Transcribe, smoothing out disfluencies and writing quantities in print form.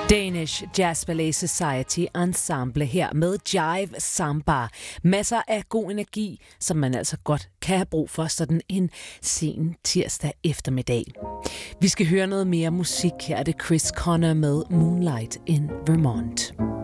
Danish Jazz Ballet Society Ensemble her med Jive Samba. Masser af god energi, som man altså godt kan have brug for sådan en sen tirsdag eftermiddag. Vi skal høre noget mere musik. Her er det Chris Connor med Moonlight in Vermont.